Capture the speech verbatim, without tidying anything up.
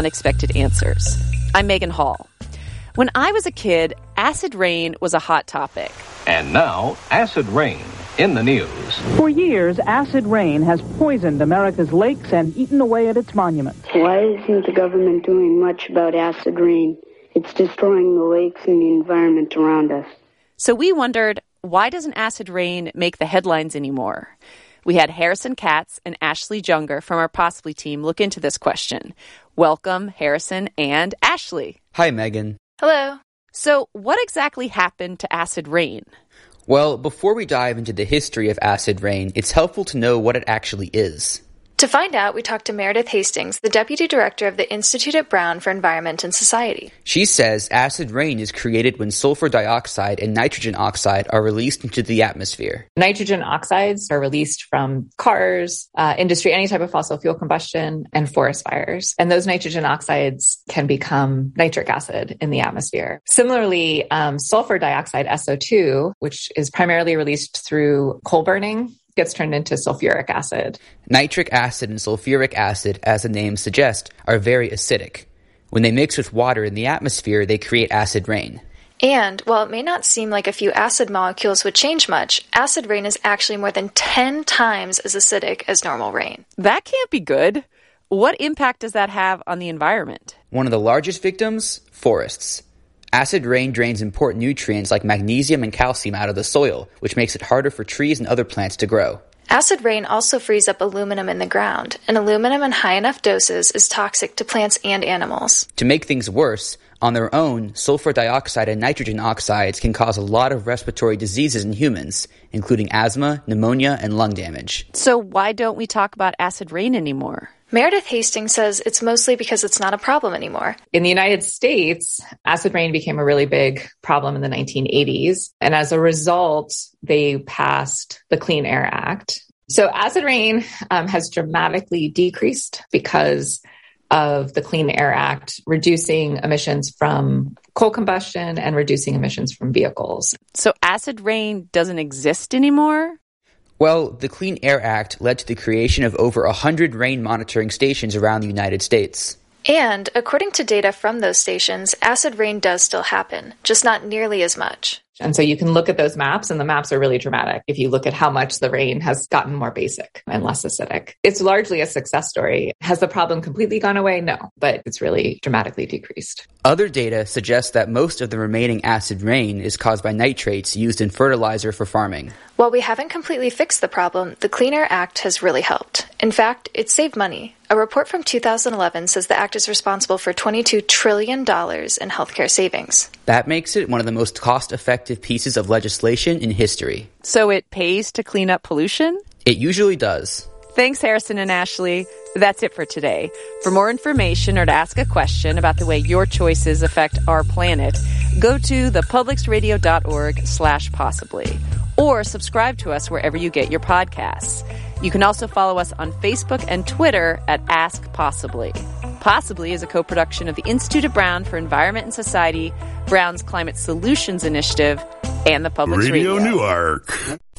unexpected answers. I'm Megan Hall. When I was a kid, acid rain was a hot topic. And now, acid rain in the news. For years, acid rain has poisoned America's lakes and eaten away at its monuments. Why isn't the government doing much about acid rain? It's destroying the lakes and the environment around us. So we wondered, why doesn't acid rain make the headlines anymore? We had Harrison Katz and Ashley Junger from our Possibly team look into this question. Welcome, Harrison and Ashley. Hi, Megan. Hello. So what exactly happened to acid rain? Well, before we dive into the history of acid rain, it's helpful to know what it actually is. To find out, we talked to Meredith Hastings, the Deputy Director of the Institute at Brown for Environment and Society. She says acid rain is created when sulfur dioxide and nitrogen oxide are released into the atmosphere. Nitrogen oxides are released from cars, uh, industry, any type of fossil fuel combustion, and forest fires. And those nitrogen oxides can become nitric acid in the atmosphere. Similarly, um, sulfur dioxide, S O two, which is primarily released through coal burning, gets turned into sulfuric acid. Nitric acid and sulfuric acid, as the name suggests, are very acidic. When they mix with water in the atmosphere, they create acid rain. And while it may not seem like a few acid molecules would change much, acid rain is actually more than ten times as acidic as normal rain. That can't be good. What impact does that have on the environment? One of the largest victims? Forests. Acid rain drains important nutrients like magnesium and calcium out of the soil, which makes it harder for trees and other plants to grow. Acid rain also frees up aluminum in the ground, and aluminum in high enough doses is toxic to plants and animals. To make things worse, on their own, sulfur dioxide and nitrogen oxides can cause a lot of respiratory diseases in humans, including asthma, pneumonia, and lung damage. So why don't we talk about acid rain anymore? Meredith Hastings says it's mostly because it's not a problem anymore. In the United States, acid rain became a really big problem in the nineteen eighties. And as a result, they passed the Clean Air Act. So acid rain um, has dramatically decreased because of the Clean Air Act, reducing emissions from coal combustion and reducing emissions from vehicles. So acid rain doesn't exist anymore? Well, the Clean Air Act led to the creation of over one hundred rain monitoring stations around the United States. And according to data from those stations, acid rain does still happen, just not nearly as much. And so you can look at those maps, and the maps are really dramatic if you look at how much the rain has gotten more basic and less acidic. It's largely a success story. Has the problem completely gone away? No, but it's really dramatically decreased. Other data suggests that most of the remaining acid rain is caused by nitrates used in fertilizer for farming. While we haven't completely fixed the problem, the Clean Air Act has really helped. In fact, it's saved money. A report from two thousand eleven says the act is responsible for twenty-two trillion dollars in healthcare savings. That makes it one of the most cost-effective pieces of legislation in history. So it pays to clean up pollution? It usually does. Thanks, Harrison and Ashley. That's it for today. For more information or to ask a question about the way your choices affect our planet, go to thepublicsradio.org slash possibly or subscribe to us wherever you get your podcasts. You can also follow us on Facebook and Twitter at Ask Possibly. Possibly is a co-production of the Institute of Brown for Environment and Society, Brown's Climate Solutions Initiative, and the Public Radio. Radio Newark.